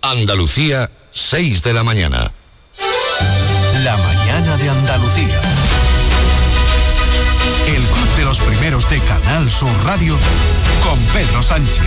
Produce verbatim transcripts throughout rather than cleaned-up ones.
Andalucía, seis de la mañana. La mañana de Andalucía. El Club de los Primeros de Canal Sur Radio con Pedro Sánchez.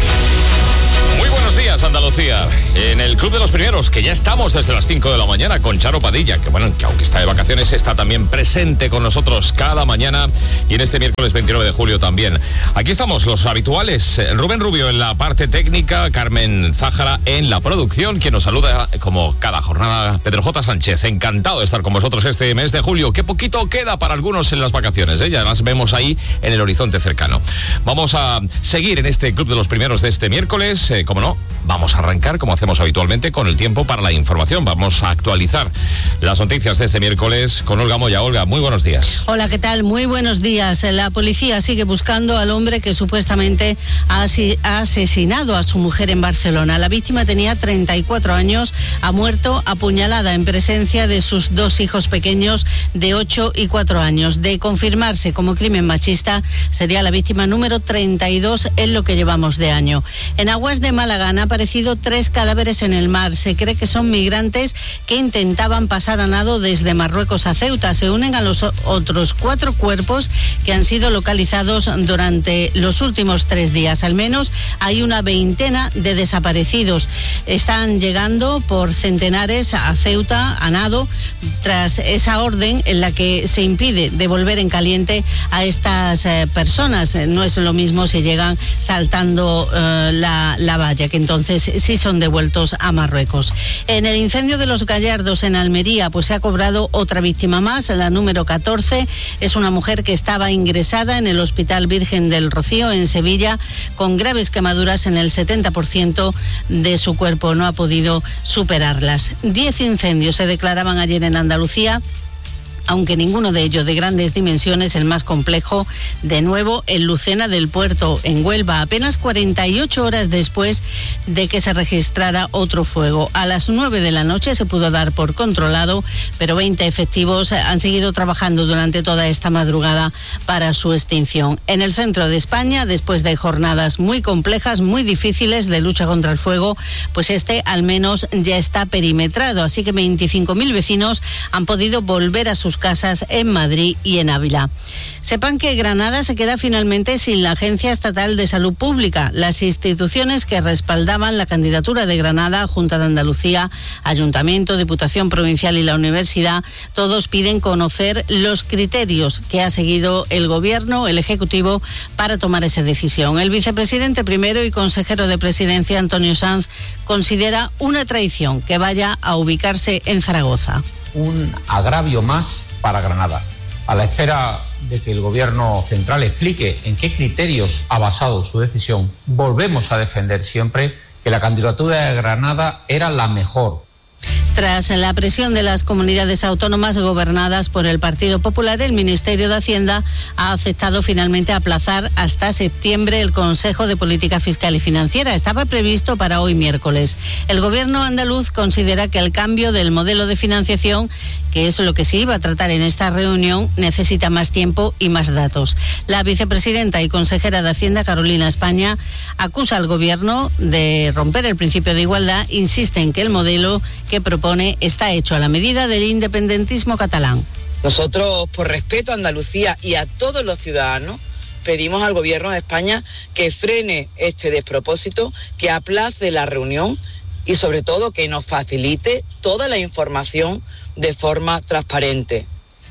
Muy buenos días, Andalucía. En el Club de los Primeros, que ya estamos desde las cinco de la mañana con Charo Padilla, que bueno, que aunque está de vacaciones, está también presente con nosotros cada mañana y en este miércoles veintinueve de julio también. Aquí estamos los habituales, Rubén Rubio en la parte técnica, Carmen Zájara en la producción, quien nos saluda como cada jornada, Pedro J. Sánchez. Encantado de estar con vosotros este mes de julio. Qué poquito queda para algunos en las vacaciones, ¿eh? Ya las vemos ahí en el horizonte cercano. Vamos a seguir en este Club de los Primeros de este miércoles. Eh, como no, vamos a arrancar, como hacemos habitualmente, con el tiempo para la información. Vamos a actualizar las noticias de este miércoles con Olga Moya. Olga, muy buenos días. Hola, ¿qué tal? Muy buenos días. La policía sigue buscando al hombre que supuestamente ha, ha asesinado a su mujer en Barcelona. La víctima tenía treinta y cuatro años, ha muerto apuñalada en presencia de sus dos hijos pequeños de ocho y cuatro años. De confirmarse como crimen machista, sería la víctima número treinta y dos en lo que llevamos de año. En aguas de Málaga han aparecido tres cadáveres en el mar. Se cree que son migrantes que intentaban pasar a nado desde Marruecos a Ceuta. Se unen a los otros cuatro cuerpos que han sido localizados durante los últimos tres días. Al menos hay una veintena de desaparecidos. Están llegando por centenares a Ceuta a nado tras esa orden en la que se impide devolver en caliente a estas eh, personas. No es lo mismo si llegan saltando eh, la, la valla, que entonces sí son devueltos a Marruecos. En el incendio de los Gallardos en Almería, pues se ha cobrado otra víctima más, la número catorce. Es una mujer que estaba ingresada en el Hospital Virgen del Rocío en Sevilla con graves quemaduras en el setenta por ciento de su cuerpo. No ha podido superarlas. Diez incendios se declaraban ayer en Andalucía, aunque ninguno de ellos de grandes dimensiones. El más complejo, de nuevo, en Lucena del Puerto, en Huelva, apenas cuarenta y ocho horas después de que se registrara otro fuego. A las nueve de la noche se pudo dar por controlado, pero veinte efectivos han seguido trabajando durante toda esta madrugada para su extinción. En el centro de España, después de jornadas muy complejas, muy difíciles de lucha contra el fuego, pues este al menos ya está perimetrado, así que veinticinco mil vecinos han podido volver a sus casas en Madrid y en Ávila. Sepan que Granada se queda finalmente sin la Agencia Estatal de Salud Pública. Las instituciones que respaldaban la candidatura de Granada, Junta de Andalucía, Ayuntamiento, Diputación Provincial y la Universidad, todos piden conocer los criterios que ha seguido el Gobierno, el Ejecutivo, para tomar esa decisión. El vicepresidente primero y consejero de Presidencia, Antonio Sanz, considera una traición que vaya a ubicarse en Zaragoza. Un agravio más para Granada. A la espera de que el Gobierno central explique en qué criterios ha basado su decisión, volvemos a defender siempre que la candidatura de Granada era la mejor. Tras la presión de las comunidades autónomas gobernadas por el Partido Popular, el Ministerio de Hacienda ha aceptado finalmente aplazar hasta septiembre el Consejo de Política Fiscal y Financiera. Estaba previsto para hoy miércoles. El Gobierno andaluz considera que el cambio del modelo de financiación, que es lo que se iba a tratar en esta reunión, necesita más tiempo y más datos. La vicepresidenta y consejera de Hacienda, Carolina España, acusa al Gobierno de romper el principio de igualdad. Insiste en que el modelo que propone está hecho a la medida del independentismo catalán. Nosotros, por respeto a Andalucía y a todos los ciudadanos, pedimos al Gobierno de España que frene este despropósito, que aplace la reunión y sobre todo que nos facilite toda la información de forma transparente.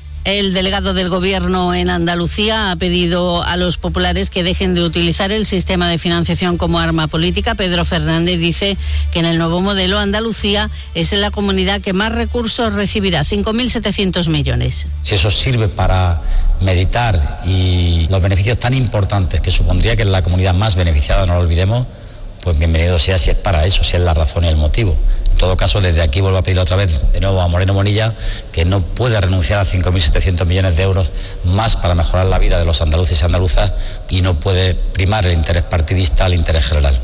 El delegado del Gobierno en Andalucía ha pedido a los populares que dejen de utilizar el sistema de financiación como arma política. Pedro Fernández dice que en el nuevo modelo Andalucía es la comunidad que más recursos recibirá, cinco mil setecientos millones. Si eso sirve para meditar y los beneficios tan importantes que supondría que es la comunidad más beneficiada, no lo olvidemos, pues bienvenido sea si es para eso, si es la razón y el motivo. En todo caso, desde aquí vuelvo a pedir otra vez de nuevo a Moreno Bonilla que no puede renunciar a cinco mil setecientos millones de euros más para mejorar la vida de los andaluces y andaluzas y no puede primar el interés partidista al interés general.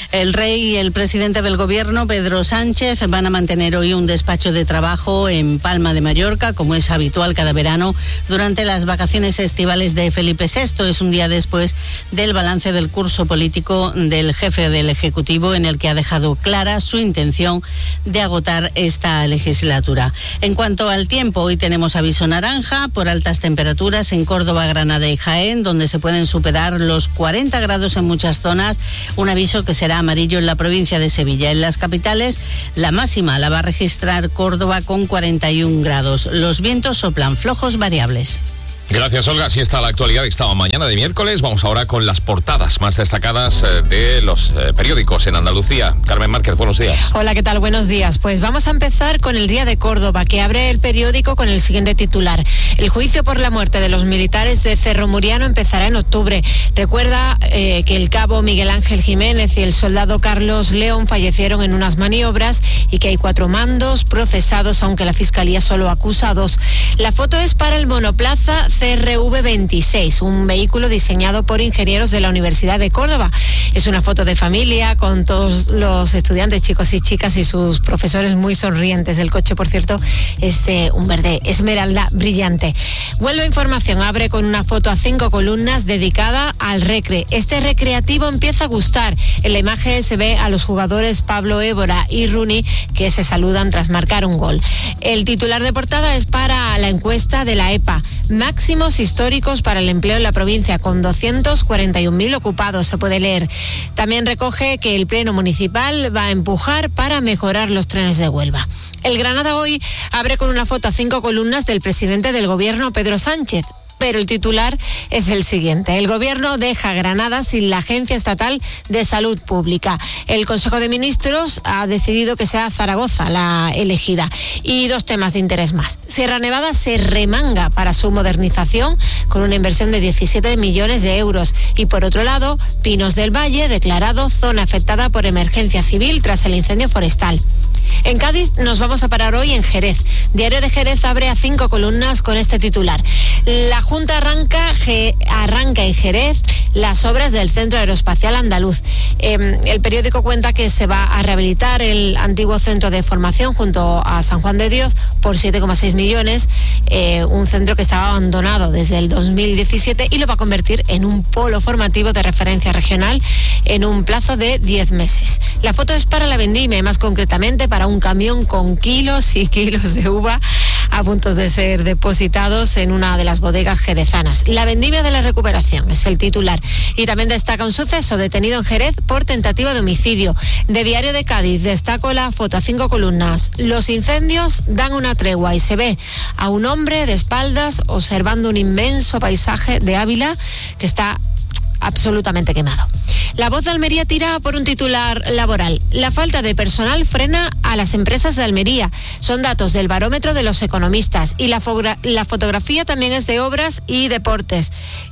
El rey y el presidente del gobierno, Pedro Sánchez, van a mantener hoy un despacho de trabajo en Palma de Mallorca, como es habitual cada verano, durante las vacaciones estivales de Felipe sexto. Es un día después del balance del curso político del jefe del Ejecutivo, en el que ha dejado clara su intención de agotar esta legislatura. En cuanto al tiempo, hoy tenemos aviso naranja por altas temperaturas en Córdoba, Granada y Jaén, donde se pueden superar los cuarenta grados en muchas zonas, un aviso que será amarillo en la provincia de Sevilla. En las capitales, la máxima la va a registrar Córdoba con cuarenta y un grados. Los vientos soplan flojos variables. Gracias, Olga. Así está la actualidad esta mañana de miércoles. Vamos ahora con las portadas más destacadas de los eh, periódicos en Andalucía. Carmen Márquez, buenos días. Hola, ¿qué tal? Buenos días. Pues vamos a empezar con el Día de Córdoba, que abre el periódico con el siguiente titular. El juicio por la muerte de los militares de Cerro Muriano empezará en octubre. Recuerda eh, que el cabo Miguel Ángel Jiménez y el soldado Carlos León fallecieron en unas maniobras y que hay cuatro mandos procesados, aunque la Fiscalía solo acusa a dos. La foto es para el monoplaza C R V veintiséis, un vehículo diseñado por ingenieros de la Universidad de Córdoba. Es una foto de familia con todos los estudiantes, chicos y chicas, y sus profesores muy sonrientes. El coche, por cierto, es de un verde esmeralda brillante. Vuelve Información, abre con una foto a cinco columnas dedicada al recre. Este recreativo empieza a gustar. En la imagen se ve a los jugadores Pablo Évora y Rooney, que se saludan tras marcar un gol. El titular de portada es para la encuesta de la E P A. Máximos históricos para el empleo en la provincia, con doscientos cuarenta y un mil ocupados, se puede leer. También recoge que el Pleno Municipal va a empujar para mejorar los trenes de Huelva. El Granada Hoy abre con una foto a cinco columnas del presidente del gobierno, Pedro Sánchez. Pero el titular es el siguiente. El gobierno deja Granada sin la Agencia Estatal de Salud Pública. El Consejo de Ministros ha decidido que sea Zaragoza la elegida. Y dos temas de interés más. Sierra Nevada se remanga para su modernización con una inversión de diecisiete millones de euros. Y por otro lado, Pinos del Valle, declarado zona afectada por emergencia civil tras el incendio forestal. En Cádiz nos vamos a parar hoy en Jerez. Diario de Jerez abre a cinco columnas con este titular. La Junta arranca, ge, arranca en Jerez las obras del Centro Aeroespacial Andaluz. Eh, el periódico cuenta que se va a rehabilitar el antiguo centro de formación junto a San Juan de Dios por siete coma seis millones, eh, un centro que estaba abandonado desde el dos mil diecisiete, y lo va a convertir en un polo formativo de referencia regional en un plazo de diez meses. La foto es para la vendimia, más concretamente para un camión con kilos y kilos de uva a punto de ser depositados en una de las bodegas jerezanas. La vendimia de la recuperación es el titular. Y también destaca un suceso detenido en Jerez por tentativa de homicidio. De Diario de Cádiz destaco la foto a cinco columnas. Los incendios dan una tregua y se ve a un hombre de espaldas observando un inmenso paisaje de Ávila que está absolutamente quemado. La Voz de Almería tira por un titular laboral. La falta de personal frena a las empresas de Almería. Son datos del barómetro de los economistas. Y la, fogra- la fotografía también es de obras y deportes.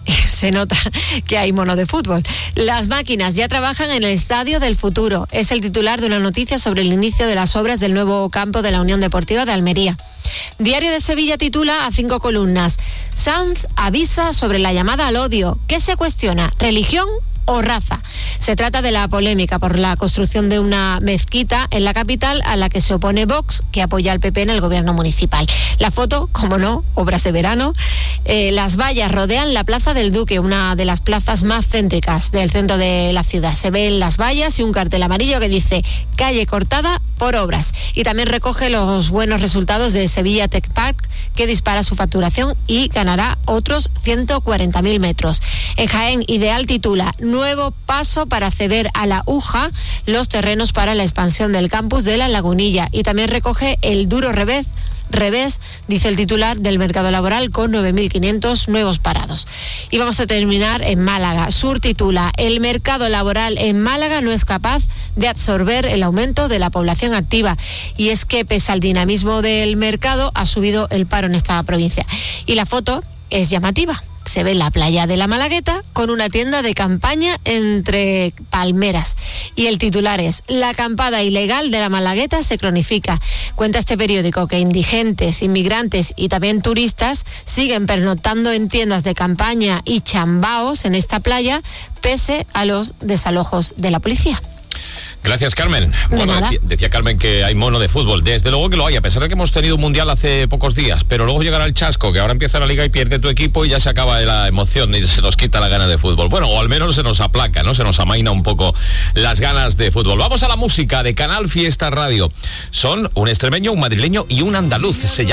Se nota que hay mono de fútbol. Las máquinas ya trabajan en el Estadio del Futuro. Es el titular de una noticia sobre el inicio de las obras del nuevo campo de la Unión Deportiva de Almería. Diario de Sevilla titula a cinco columnas. Sanz avisa sobre la llamada al odio. ¿Qué se cuestiona? ¿Religión o raza? Se trata de la polémica por la construcción de una mezquita en la capital a la que se opone Vox, que apoya al P P en el gobierno municipal. La foto, como no, obras de verano. Eh, las vallas rodean la Plaza del Duque, una de las plazas más céntricas del centro de la ciudad. Se ven las vallas y un cartel amarillo que dice calle cortada por obras. Y también recoge los buenos resultados de Sevilla Tech Park, que dispara su facturación y ganará otros ciento cuarenta mil metros. En Jaén, Ideal titula nuevo paso para ceder a la U J A los terrenos para la expansión del campus de La Lagunilla, y también recoge el duro revés revés, dice el titular, del mercado laboral con nueve mil quinientos nuevos parados. Y vamos a terminar en Málaga. Sur titula el mercado laboral en Málaga no es capaz de absorber el aumento de la población activa, y es que pese al dinamismo del mercado ha subido el paro en esta provincia. Y la foto es llamativa. Se ve la playa de la Malagueta con una tienda de campaña entre palmeras. Y el titular es la acampada ilegal de la Malagueta se cronifica. Cuenta este periódico que indigentes, inmigrantes y también turistas siguen pernoctando en tiendas de campaña y chambaos en esta playa pese a los desalojos de la policía. Gracias, Carmen. De Bueno, nada. decía, decía Carmen que hay mono de fútbol. Desde luego que lo hay, a pesar de que hemos tenido un mundial hace pocos días, pero luego llegará el chasco, que ahora empieza la liga y pierde tu equipo y ya se acaba la emoción y se nos quita la gana de fútbol. Bueno, o al menos se nos aplaca, ¿no? Se nos amaina un poco las ganas de fútbol. Vamos a la música de Canal Fiesta Radio. Son un extremeño, un madrileño y un andaluz. Se llama